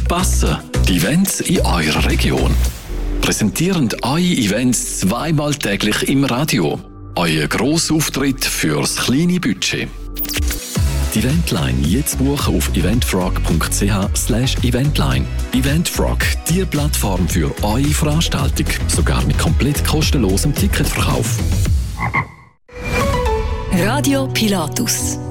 verpassen. Die Events in eurer Region. Präsentierend eure Events zweimal täglich im Radio. Euer Grossauftritt fürs kleine Budget. Die Eventline jetzt buchen auf eventfrog.ch/eventline. Eventfrog, die Plattform für eure Veranstaltung. Sogar mit komplett kostenlosem Ticketverkauf. Radio Pilatus.